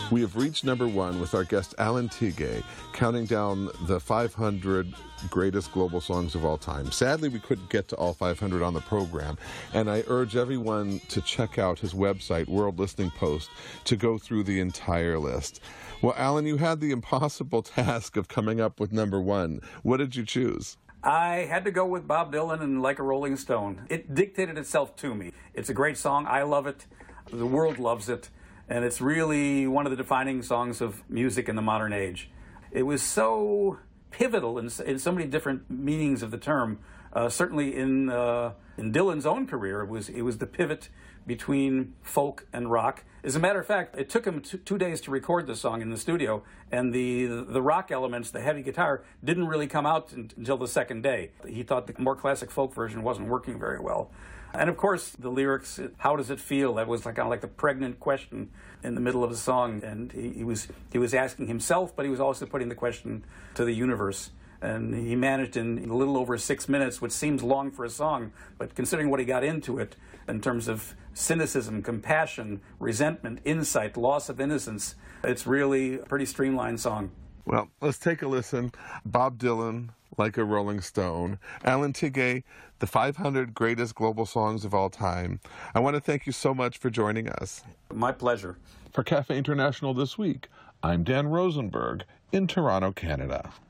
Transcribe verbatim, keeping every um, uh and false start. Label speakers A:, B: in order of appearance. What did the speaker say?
A: We have reached number one with our guest Alan Tigay, counting down the five hundred greatest global songs of all time. Sadly, we couldn't get to all five hundred on the program, and I urge everyone to check out his website, World Listening Post, to go through the entire list. Well, Alan, you had the impossible task of coming up with number one. What did you choose?
B: I had to go with Bob Dylan and Like a Rolling Stone. It dictated itself to me. It's a great song. I love it. The world loves it. And it's really one of the defining songs of music in the modern age. It was so pivotal in, in so many different meanings of the term. Uh, certainly in uh, in Dylan's own career, it was it was the pivot between folk and rock. As a matter of fact, it took him t- two days to record the song in the studio, and the, the the rock elements, the heavy guitar, didn't really come out n- until the second day. He thought the more classic folk version wasn't working very well. And of course, the lyrics, how does it feel? That was like kind of like the pregnant question in the middle of the song. And he, he was he was asking himself, but he was also putting the question to the universe. And he managed in a little over six minutes, which seems long for a song, but considering what he got into it in terms of cynicism, compassion, resentment, insight, loss of innocence, it's really a pretty streamlined song.
A: Well, let's take a listen. Bob Dylan, Like a Rolling Stone. Alan Tigay, the five hundred greatest global songs of all time. I want to thank you so much for joining us.
B: My pleasure.
A: For Cafe International This Week, I'm Dan Rosenberg in Toronto, Canada.